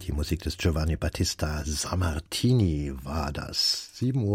Die Musik des Giovanni Battista Sammartini war das.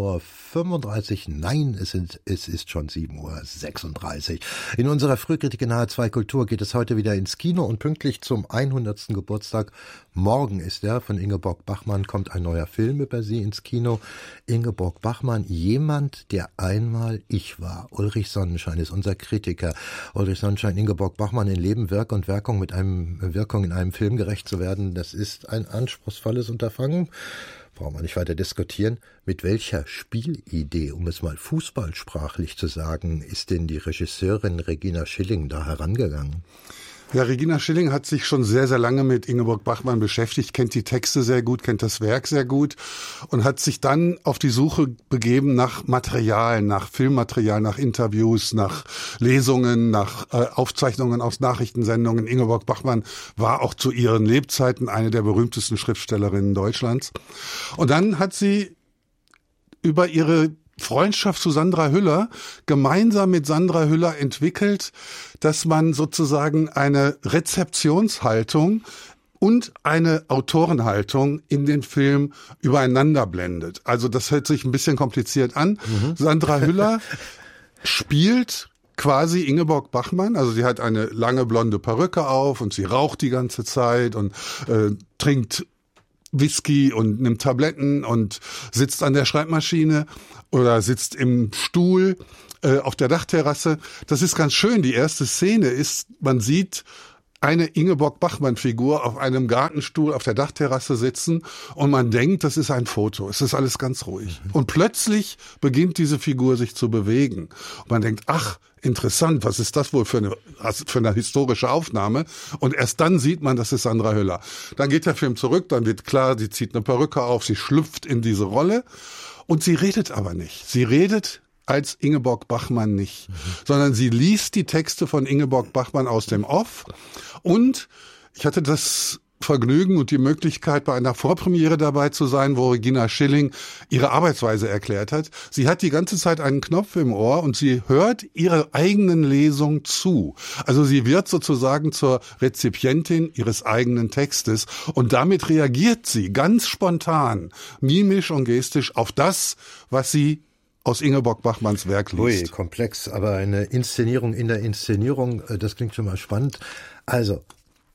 7:35 Uhr, nein, es ist schon 7:36 Uhr. In unserer Frühkritik in H2 Kultur geht es heute wieder ins Kino und pünktlich zum 100. Geburtstag, morgen ist er, von Ingeborg Bachmann kommt ein neuer Film über sie ins Kino. Ingeborg Bachmann, jemand, der einmal ich war. Ulrich Sonnenschein ist unser Kritiker. Ulrich Sonnenschein, Ingeborg Bachmann in Leben, Werk und Wirkung in einem Film gerecht zu werden, das ist ein anspruchsvolles Unterfangen. Brauchen wir nicht weiter diskutieren. Mit welcher Spielidee, um es mal fußballsprachlich zu sagen, ist denn die Regisseurin Regina Schilling da herangegangen? Ja, Regina Schilling hat sich schon sehr, sehr lange mit Ingeborg Bachmann beschäftigt, kennt die Texte sehr gut, kennt das Werk sehr gut und hat sich dann auf die Suche begeben nach Material, nach Filmmaterial, nach Interviews, nach Lesungen, nach Aufzeichnungen aus Nachrichtensendungen. Ingeborg Bachmann war auch zu ihren Lebzeiten eine der berühmtesten Schriftstellerinnen Deutschlands. Und dann hat sie über ihre Freundschaft zu Sandra Hüller gemeinsam mit Sandra Hüller entwickelt, dass man sozusagen eine Rezeptionshaltung und eine Autorenhaltung in den Film übereinander blendet. Also das hört sich ein bisschen kompliziert an. Sandra Hüller spielt quasi Ingeborg Bachmann, also sie hat eine lange blonde Perücke auf und sie raucht die ganze Zeit und trinkt Whisky und nimmt Tabletten und sitzt an der Schreibmaschine oder sitzt im Stuhl auf der Dachterrasse. Das ist ganz schön. Die erste Szene ist, man sieht eine Ingeborg Bachmann-Figur auf einem Gartenstuhl auf der Dachterrasse sitzen und man denkt, das ist ein Foto. Es ist alles ganz ruhig. Und plötzlich beginnt diese Figur sich zu bewegen. Und man denkt, ach, interessant, was ist das wohl für eine historische Aufnahme? Und erst dann sieht man, das ist Sandra Hüller. Dann geht der Film zurück, dann wird klar, sie zieht eine Perücke auf, sie schlüpft in diese Rolle und sie redet aber nicht. Sie redet als Ingeborg Bachmann nicht, sondern sie liest die Texte von Ingeborg Bachmann aus dem Off. Und ich hatte das Vergnügen und die Möglichkeit, bei einer Vorpremiere dabei zu sein, wo Regina Schilling ihre Arbeitsweise erklärt hat. Sie hat die ganze Zeit einen Knopf im Ohr und sie hört ihrer eigenen Lesung zu. Also sie wird sozusagen zur Rezipientin ihres eigenen Textes und damit reagiert sie ganz spontan, mimisch und gestisch auf das, was sie aus Ingeborg Bachmanns Werk liest. Ui, komplex, aber eine Inszenierung in der Inszenierung, das klingt schon mal spannend. Also,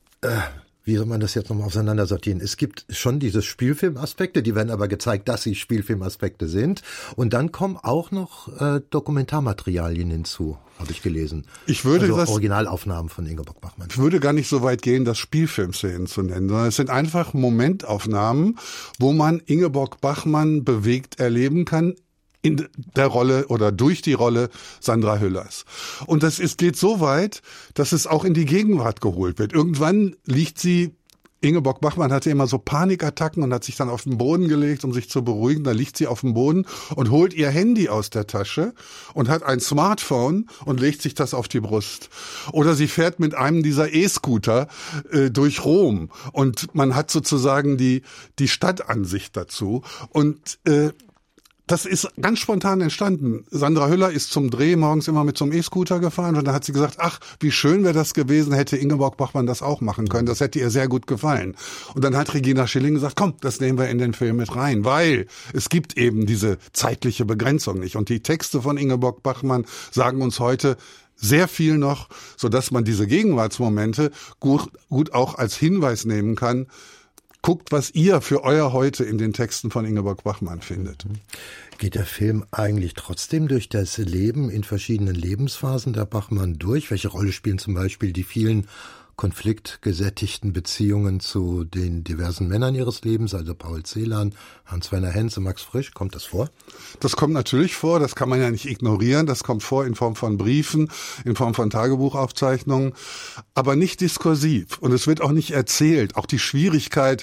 wie soll man das jetzt nochmal auseinandersortieren? Es gibt schon diese Spielfilmaspekte, die werden aber gezeigt, dass sie Spielfilmaspekte sind. Und dann kommen auch noch Dokumentarmaterialien hinzu, habe ich gelesen. Originalaufnahmen von Ingeborg Bachmann. Ich würde gar nicht so weit gehen, das Spielfilmszenen zu nennen, sondern es sind einfach Momentaufnahmen, wo man Ingeborg Bachmann bewegt erleben kann, in der Rolle oder durch die Rolle Sandra Hüllers. Und geht so weit, dass es auch in die Gegenwart geholt wird. Irgendwann liegt sie, Ingeborg Bachmann hatte immer so Panikattacken und hat sich dann auf den Boden gelegt, um sich zu beruhigen. Da liegt sie auf dem Boden und holt ihr Handy aus der Tasche und hat ein Smartphone und legt sich das auf die Brust. Oder sie fährt mit einem dieser E-Scooter durch Rom und man hat sozusagen die Stadtansicht dazu. Und das ist ganz spontan entstanden. Sandra Hüller ist zum Dreh morgens immer mit so einem E-Scooter gefahren und dann hat sie gesagt, ach, wie schön wäre das gewesen, hätte Ingeborg Bachmann das auch machen können. Das hätte ihr sehr gut gefallen. Und dann hat Regina Schilling gesagt, komm, das nehmen wir in den Film mit rein, weil es gibt eben diese zeitliche Begrenzung nicht. Und die Texte von Ingeborg Bachmann sagen uns heute sehr viel noch, sodass man diese Gegenwartsmomente gut auch als Hinweis nehmen kann. Guckt, was ihr für euer Heute in den Texten von Ingeborg Bachmann findet. Geht der Film eigentlich trotzdem durch das Leben in verschiedenen Lebensphasen der Bachmann durch? Welche Rolle spielen zum Beispiel die vielen konfliktgesättigten Beziehungen zu den diversen Männern ihres Lebens, also Paul Celan, Hans-Werner Henze, Max Frisch? Kommt das vor? Das kommt natürlich vor, das kann man ja nicht ignorieren. Das kommt vor in Form von Briefen, in Form von Tagebuchaufzeichnungen, aber nicht diskursiv. Und es wird auch nicht erzählt. Auch die Schwierigkeit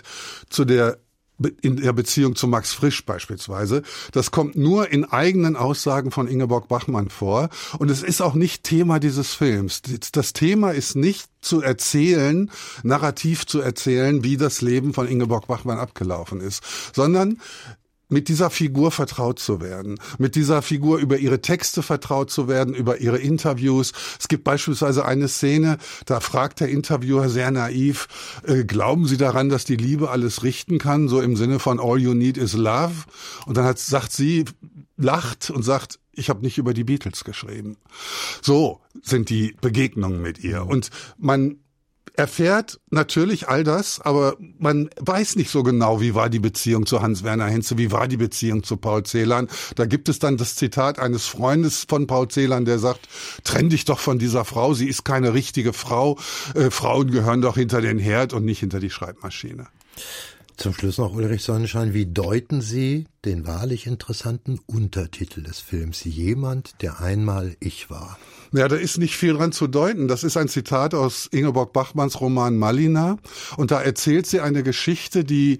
in der Beziehung zu Max Frisch beispielsweise. Das kommt nur in eigenen Aussagen von Ingeborg Bachmann vor. Und es ist auch nicht Thema dieses Films. Das Thema ist nicht zu erzählen, narrativ zu erzählen, wie das Leben von Ingeborg Bachmann abgelaufen ist, sondern mit dieser Figur vertraut zu werden, mit dieser Figur über ihre Texte vertraut zu werden, über ihre Interviews. Es gibt beispielsweise eine Szene, da fragt der Interviewer sehr naiv, glauben Sie daran, dass die Liebe alles richten kann, so im Sinne von all you need is love? Und dann sagt sie, lacht und sagt, ich habe nicht über die Beatles geschrieben. So sind die Begegnungen mit ihr. Und man erfährt natürlich all das, aber man weiß nicht so genau, wie war die Beziehung zu Hans-Werner Henze, wie war die Beziehung zu Paul Celan. Da gibt es dann das Zitat eines Freundes von Paul Celan, der sagt, trenn dich doch von dieser Frau, sie ist keine richtige Frau. Frauen gehören doch hinter den Herd und nicht hinter die Schreibmaschine. Zum Schluss noch Ulrich Sonnenschein, wie deuten Sie den wahrlich interessanten Untertitel des Films Jemand, der einmal ich war? Ja, da ist nicht viel dran zu deuten. Das ist ein Zitat aus Ingeborg Bachmanns Roman Malina. Und da erzählt sie eine Geschichte, die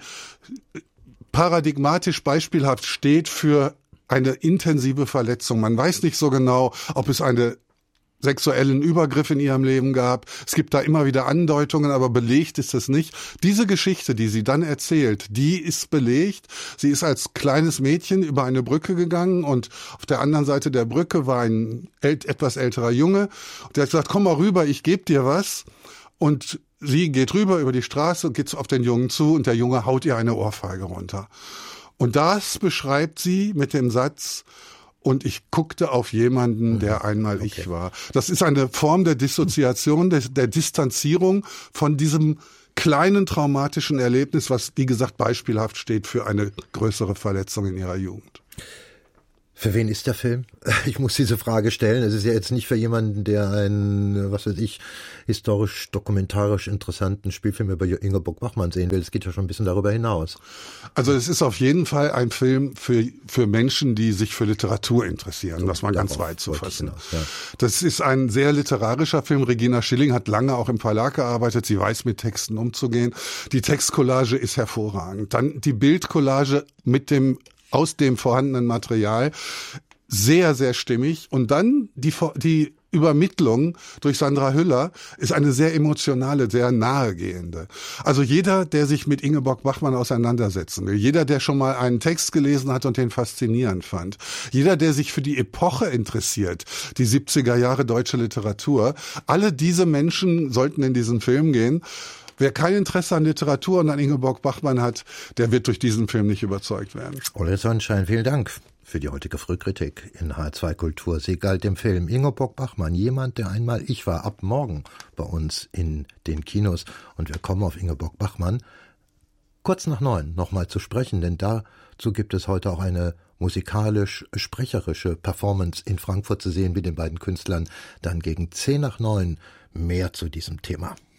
paradigmatisch beispielhaft steht für eine intensive Verletzung. Man weiß nicht so genau, ob es eine sexuellen Übergriff in ihrem Leben gab. Es gibt da immer wieder Andeutungen, aber belegt ist es nicht. Diese Geschichte, die sie dann erzählt, die ist belegt. Sie ist als kleines Mädchen über eine Brücke gegangen und auf der anderen Seite der Brücke war ein etwas älterer Junge. Der hat gesagt, komm mal rüber, ich gebe dir was. Und sie geht rüber über die Straße und geht auf den Jungen zu und der Junge haut ihr eine Ohrfeige runter. Und das beschreibt sie mit dem Satz, und ich guckte auf jemanden, der einmal ich war. Das ist eine Form der Dissoziation, der Distanzierung von diesem kleinen traumatischen Erlebnis, was, wie gesagt, beispielhaft steht für eine größere Verletzung in ihrer Jugend. Für wen ist der Film? Ich muss diese Frage stellen. Es ist ja jetzt nicht für jemanden, der einen, was weiß ich, historisch-dokumentarisch interessanten Spielfilm über Ingeborg Bachmann sehen will. Es geht ja schon ein bisschen darüber hinaus. Also es ist auf jeden Fall ein Film für Menschen, die sich für Literatur interessieren, um das mal ganz weit zu fassen. Ja. Das ist ein sehr literarischer Film. Regina Schilling hat lange auch im Verlag gearbeitet. Sie weiß, mit Texten umzugehen. Die Textcollage ist hervorragend. Dann die Bildcollage aus dem vorhandenen Material, sehr, sehr stimmig. Und dann die Übermittlung durch Sandra Hüller ist eine sehr emotionale, sehr nahegehende. Also jeder, der sich mit Ingeborg Bachmann auseinandersetzen will, jeder, der schon mal einen Text gelesen hat und den faszinierend fand, jeder, der sich für die Epoche interessiert, die 70er Jahre deutsche Literatur, alle diese Menschen sollten in diesen Film gehen. Wer kein Interesse an Literatur und an Ingeborg Bachmann hat, der wird durch diesen Film nicht überzeugt werden. Ulrich Sonnenschein, vielen Dank für die heutige Frühkritik in H2 Kultur. Sie galt dem Film Ingeborg Bachmann, jemand, der einmal ich war, ab morgen bei uns in den Kinos. Und wir kommen auf Ingeborg Bachmann kurz nach 9 nochmal zu sprechen, denn dazu gibt es heute auch eine musikalisch-sprecherische Performance in Frankfurt zu sehen mit den beiden Künstlern. Dann gegen 10 nach 9 mehr zu diesem Thema.